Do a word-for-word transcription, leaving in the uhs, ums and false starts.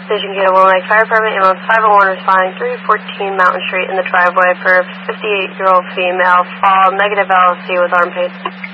Station Gate, Wilmette Fire Department, ambulance five oh one responding three fourteen Mountain Street in the driveway for a fifty-eight-year-old female, fall, negative L C with arm pain.